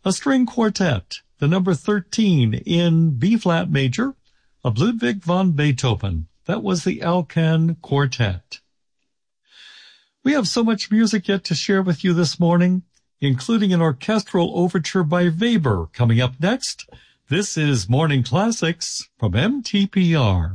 a string quartet, the number 13 in B-flat major of Ludwig van Beethoven. That was the Alcan Quartet. We have so much music yet to share with you this morning, including an orchestral overture by Weber coming up next. This is Morning Classics from MTPR.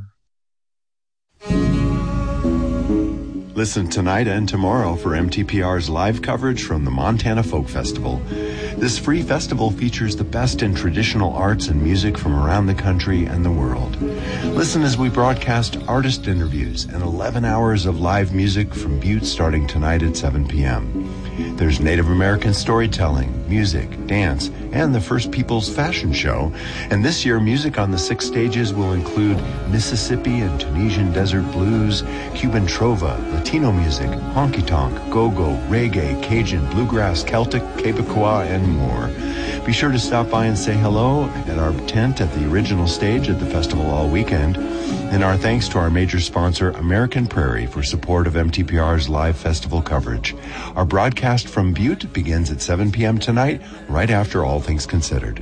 Listen tonight and tomorrow for MTPR's live coverage from the Montana Folk Festival. This free festival features the best in traditional arts and music from around the country and the world. Listen as we broadcast artist interviews and 11 hours of live music from Butte starting tonight at 7 p.m. There's Native American storytelling, music, dance, and the First Peoples Fashion Show. And this year, music on the 6 stages will include Mississippi and Tunisian desert blues, Cuban trova, Latino music, honky-tonk, go-go, reggae, Cajun, bluegrass, Celtic, Quebecois, and more. Be sure to stop by and say hello at our tent at the original stage at the festival all weekend. And our thanks to our major sponsor, American Prairie, for support of MTPR's live festival coverage. Our broadcast from Butte begins at 7 p.m. tonight, right after All Things Considered.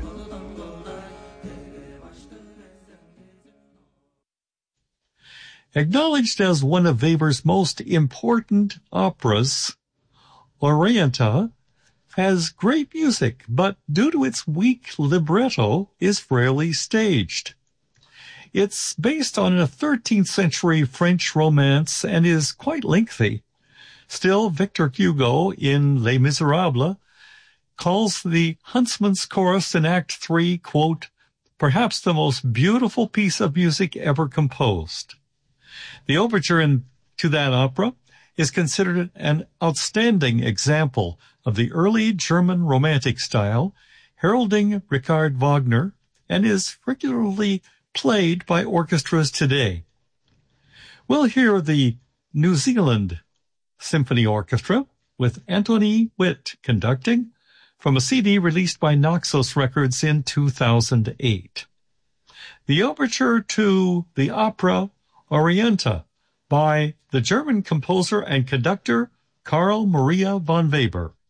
Acknowledged as one of Weber's most important operas, Orienta has great music, but due to its weak libretto, is rarely staged. It's based on a 13th century French romance and is quite lengthy. Still, Victor Hugo in Les Miserables calls the Huntsman's Chorus in Act 3, quote, perhaps the most beautiful piece of music ever composed. The overture to that opera is considered an outstanding example of the early German Romantic style, heralding Richard Wagner, and is regularly played by orchestras today. We'll hear the New Zealand Symphony Orchestra with Anthony Witt conducting from a CD released by Naxos Records in 2008. The overture to the opera Orienta by the German composer and conductor Carl Maria von Weber.